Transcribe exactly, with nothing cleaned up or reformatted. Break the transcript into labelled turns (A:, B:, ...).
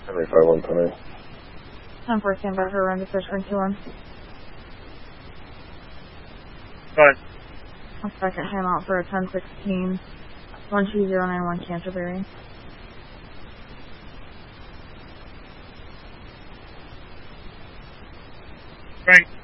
A: Henry five one ten eight.
B: ten four, stand by for run to fish one two one.
C: Go ahead.
B: A second time out for a ten sixteen. one two zero nine one Canterbury.
C: Frank.